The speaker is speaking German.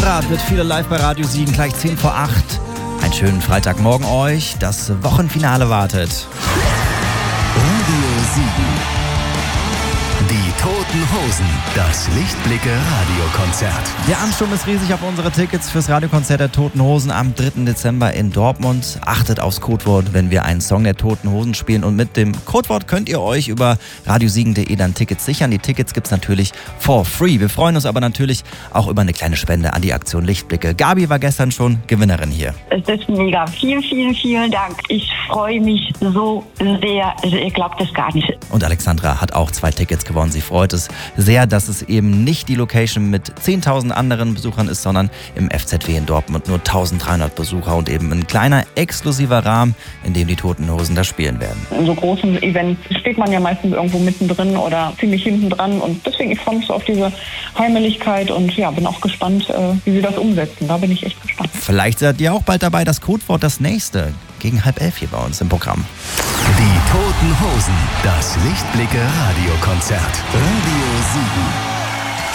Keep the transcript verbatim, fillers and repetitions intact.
Konrad wird viele live bei Radio Siegen, gleich zehn vor acht. Einen schönen Freitagmorgen euch. Das Wochenfinale wartet. Radio Siegen. Die Toten Hosen. Das Lichtblicke-Radiokonzert. Der Ansturm ist riesig auf unsere Tickets fürs Radiokonzert der Toten Hosen am dritten Dezember in Dortmund. Achtet aufs Codewort, wenn wir einen Song der Toten Hosen spielen. Und mit dem Codewort könnt ihr euch über radiosiegen punkt de dann Tickets sichern. Die Tickets gibt's natürlich for free. Wir freuen uns aber natürlich auch über eine kleine Spende an die Aktion Lichtblicke. Gabi war gestern schon Gewinnerin hier. Es ist mega. Vielen, vielen, vielen Dank. Ich freue mich so sehr. Also ihr glaubt es gar nicht. Und Alexandra hat auch zwei Tickets gewonnen. Sie freut es sehr, dass es eben nicht die Location mit zehntausend anderen Besuchern ist, sondern im F Z W in Dortmund nur eintausenddreihundert Besucher und eben ein kleiner, exklusiver Rahmen, in dem die Toten Hosen da spielen werden. In so großen Events steht man ja meistens irgendwo mittendrin oder ziemlich hinten dran und deswegen ich freue mich so auf diese Heimeligkeit und ja, bin auch gespannt, wie sie das umsetzen. Da bin ich echt gespannt. Vielleicht seid ihr auch bald dabei, das Codewort das nächste. Gegen halb elf hier bei uns im Programm. Die Toten Hosen. Das Lichtblicke-Radiokonzert. Radio Siegen.